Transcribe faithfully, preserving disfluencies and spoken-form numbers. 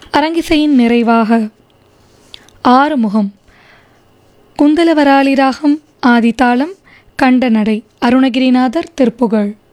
அரங்கிசையின் நிறைவாக ஆறுமுகம், குந்தலவராளி ராகம், ஆதிதாளம், கண்டநடை, அருணகிரிநாதர் திருப்புகழ்.